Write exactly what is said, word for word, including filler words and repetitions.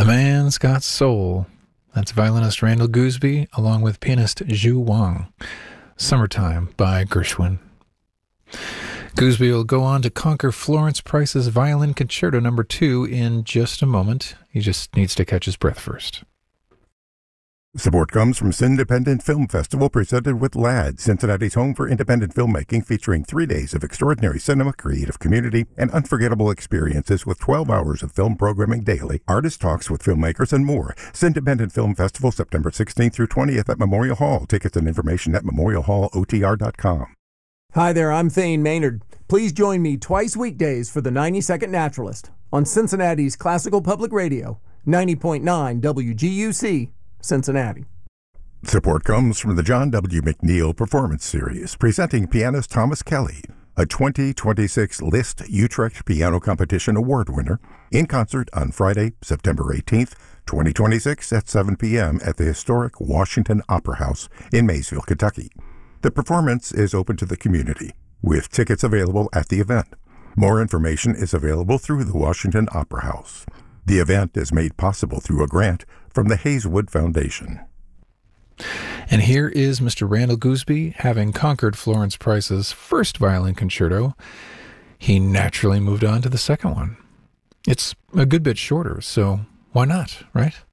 The Man's Got Soul. That's violinist Randall Gooseby along with pianist Zhu Wang. Summertime by Gershwin. Gooseby will go on to conquer Florence Price's Violin Concerto number two in just a moment. He just needs to catch his breath first. Support comes from Independent Film Festival, presented with LAD, Cincinnati's home for independent filmmaking, featuring three days of extraordinary cinema, creative community, and unforgettable experiences with twelve hours of film programming daily, artist talks with filmmakers, and more. Independent Film Festival, September sixteenth through twentieth at Memorial Hall. Tickets and information at memorial hall o t r dot com. Hi there, I'm Thane Maynard. Please join me twice weekdays for the ninety second Naturalist on Cincinnati's Classical Public Radio, ninety point nine W G U C, Cincinnati. Support comes from the John W. McNeil Performance Series, presenting pianist Thomas Kelly, a twenty twenty-six Liszt Utrecht Piano Competition Award winner, in concert on Friday, September eighteenth, twenty twenty-six at seven p.m. at the historic Washington Opera House in Maysville, Kentucky. The performance is open to the community, with tickets available at the event. More information is available through the Washington Opera House. The event is made possible through a grant from the Hazelwood Foundation. And here is Mister Randall Gooseby, having conquered Florence Price's first violin concerto. He naturally moved on to the second one. It's a good bit shorter, so why not, right?